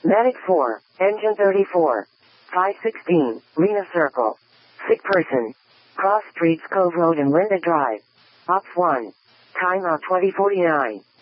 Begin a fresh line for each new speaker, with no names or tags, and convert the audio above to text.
Medic 4, Engine 34. 516, Lena Circle. Sick person. Cross Streets Cove Road and Linda Drive. Ops 1. Timeout 2049.